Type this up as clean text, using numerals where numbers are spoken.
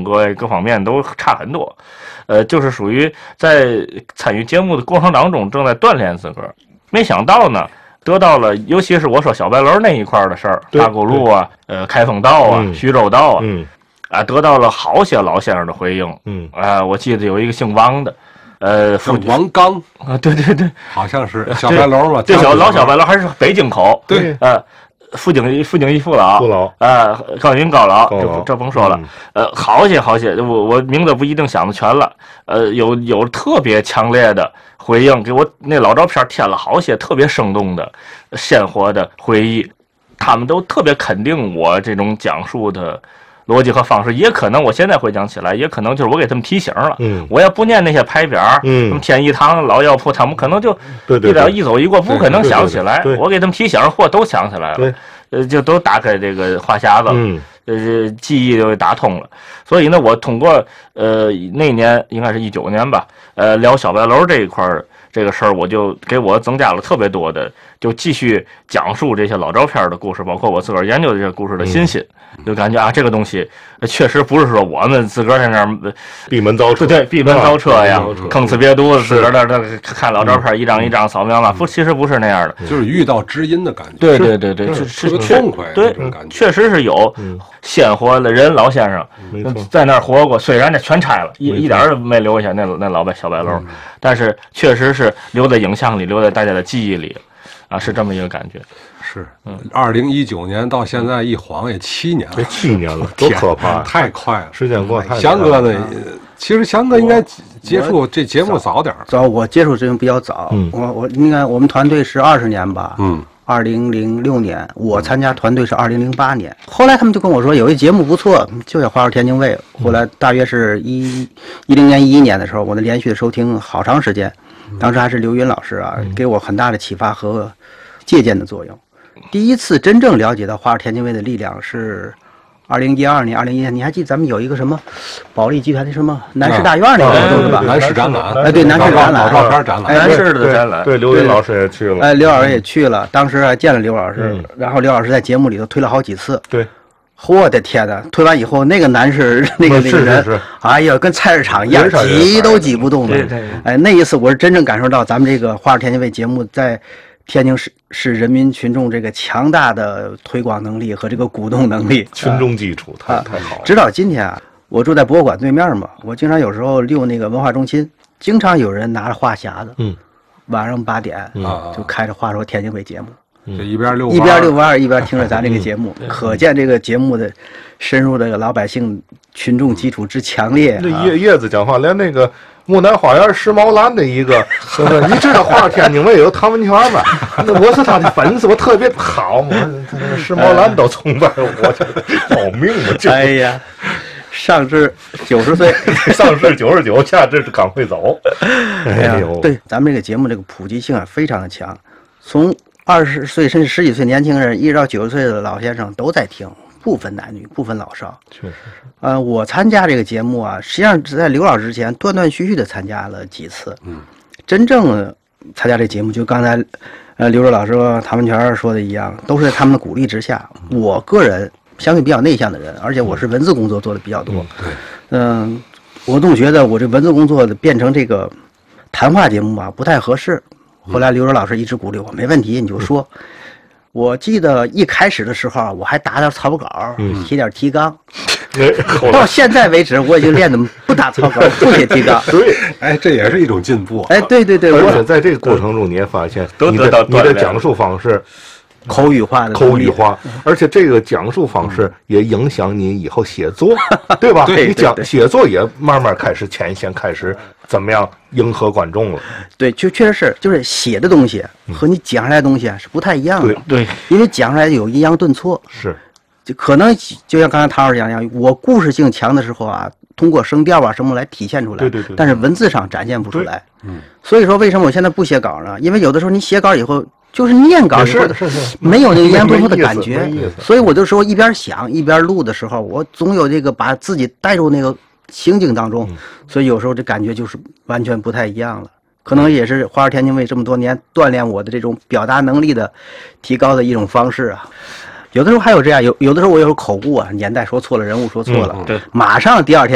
各方面都差很多。就是属于在参与节目的过程当中正在锻炼自个儿，没想到呢。得到了，尤其是我说小白楼那一块的事儿，大沽路啊，开封道啊，徐州道啊，得到了好些老先生的回应。我记得有一个姓王的， 王刚啊，对， 好像是小白楼嘛， 对，老小白楼还是北京口， 对， 傅景义父老，高云高老，这甭说了，好些，我名字不一定想得全了，有特别强烈的回应，给我那老照片添了好些特别生动的、鲜活的回忆，他们都特别肯定我这种讲述的逻辑和方式，也可能我现在回想起来，也可能就是我给他们提醒了，我要不念那些牌匾，什么天一堂、老药铺，他们可能就一走一过，不可能想起来，我给他们提醒或都想起来了，就都打开这个话匣子，记忆就打通了。所以呢，我通过那年应该是19年吧，聊小白楼这一块这个事儿，我就给我增加了特别多的，就继续讲述这些老照片的故事，包括我自个儿研究这些故事的信心，就感觉啊，这个东西确实不是说我们自个儿在那儿闭门造车， 对，闭门造车呀，吭哧瘪肚子，自个儿那看老照片一张一张扫描嘛，其实不是那样的， 就是遇到知音的感觉， 对， 是痛快， 对，确实是有鲜活的人老先生在那儿活过，虽然这全拆了，一点儿没留下那老小白楼，但是确实是留在影像里，留在大家的记忆里，啊，是这么一个感觉。 是，2019年到现在一晃也7年了 ，7年了，多可怕， 太快了， 时间过太快。 翔哥呢？其实翔哥应该接触这节目早点， 我接触这个比较早，我应该我们团队是20年吧，2006年，我参加团队是2008年。后来他们就跟我说，有一节目不错，就叫《花儿天津卫》。后来大约是10年、11年的时候，我的连续的收听好长时间。当时还是刘云老师啊，给我很大的启发和借鉴的作用。第一次真正了解到《花儿天津卫》的力量是2012年、2011年。你还记得咱们有一个什么保利集团的什么南市大院那个活动是吧？ 南市展览， 对，南市展览， 老照片展览， 南市的展览， 对，刘云老师也去了， 刘老师也去了，当时还见了刘老师，然后刘老师在节目里头推了好几次， 对。 我的天哪！推完以后，那个男士那个人，哎呀，跟菜市场一样，挤都挤不动了。哎，那一次我是真正感受到咱们这个《花儿天津卫》节目在天津市人民群众这个强大的推广能力和这个鼓动能力， 群众基础太好了。 直到今天啊，我住在博物馆对面嘛，我经常有时候溜那个文化中心，经常有人拿着话匣子，晚上8点就开着《话说天津卫》节目。 一边遛弯儿一边听着咱这个节目，可见这个节目的深入这个老百姓群众基础之强烈。 这叶子讲话，连那个木南花园时髦蓝的一个，你知道花儿天津卫有唐文泉吗？我是他的粉丝，我特别好，我时髦蓝都崇拜我，保命了。 哎呀，上至90岁， 上至99，下至刚会走。 哎呀，对，咱们这个节目这个普及性啊非常的强，从20岁甚至10几岁年轻人，一直到90岁的老先生都在听，不分男女，不分老少。 确实是。 我参加这个节目啊，实际上在刘老师之前断断续续的参加了几次。真正参加这节目，就刚才刘若老师和唐文泉说的一样，都是在他们的鼓励之下。我个人相对比较内向的人，而且我是文字工作做的比较多。我总觉得我这文字工作变成这个谈话节目吧，不太合适。后来刘若老师一直鼓励我，没问题，你就说。我记得一开始的时候，我还打点草稿，写点提纲。到现在为止，我已经练得不打草稿，不写提纲。 对， 哎，这也是一种进步。 哎，对， 而且在这个过程中，你也发现你的讲述方式。 口语化， 而且这个讲述方式也影响你以后写作，对吧？ 对， 你写作也慢慢开始前线，开始怎么样迎合观众了。 对，就确实是，就是写的东西和你讲出来的东西是不太一样的。 对， 因为讲出来有抑扬顿挫， 是， 就可能就像刚才唐老师讲一样，我故事性强的时候啊，通过声调啊什么来体现出来， 对， 但是文字上展现不出来。所以说为什么我现在不写稿呢？因为有的时候你写稿以后。就是念稿以后没有那个抑扬顿挫的感觉，所以我就说一边想一边录的时候，我总有这个把自己带入那个情景当中，所以有时候这感觉就是完全不太一样了。可能也是花儿天津卫这么多年锻炼我的这种表达能力的提高的一种方式啊。有的时候还有这样，有的时候我有口误啊，年代说错了，人物说错了，马上第二天